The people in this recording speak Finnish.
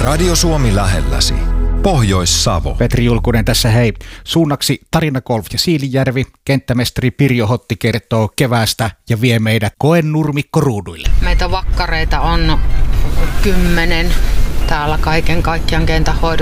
Radio Suomi lähelläsi. Pohjois-Savo. Petri Julkunen tässä hei. Suunnaksi Tarinagolf ja Siilinjärvi. Kenttämestari Pirjo Hotti kertoo keväästä ja vie meidät Koen-nurmikko-ruuduille. Meitä vakkareita on 10 täällä kaiken kaikkiaan kentähoidossa.